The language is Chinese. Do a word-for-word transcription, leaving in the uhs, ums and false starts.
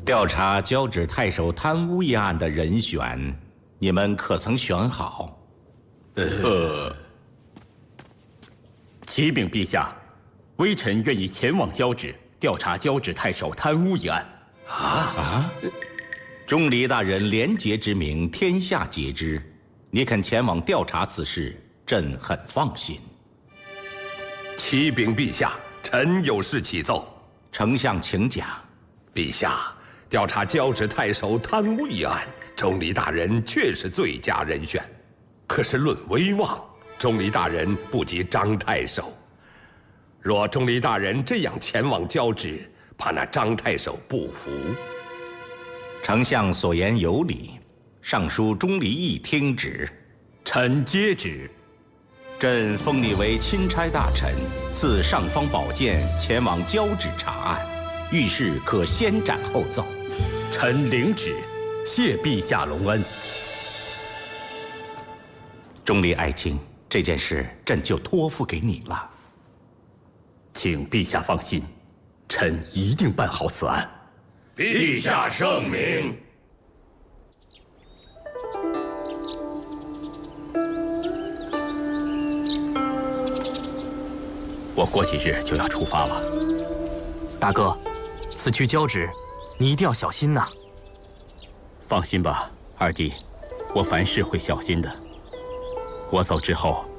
调查交趾太守贪污一案的人选，你们可曾选好？ 呃，启禀陛下，微臣愿意前往交趾调查交趾太守贪污一案。 啊啊！钟离大人廉洁之名，天下皆知。你肯前往调查此事，朕很放心。 启禀陛下，臣有事启奏。 丞相请讲。 陛下，调查交趾太守贪污一案，钟离大人确是最佳人选。可是论威望，钟离大人不及张太守。若钟离大人这样前往交趾，怕那张太守不服。 丞相所言有理，尚书钟离义听旨。 臣接旨。 朕封你为钦差大臣，赐尚方宝剑前往交趾查案，遇事可先斩后奏。 臣领旨，谢陛下隆恩。 钟离爱卿，这件事朕就托付给你了。 请陛下放心，臣一定办好此案。 陛下圣明。 我过几日就要出发了。 大哥，此去交趾，你一定要小心呐。 放心吧，二弟，我凡事会小心的。我走之后，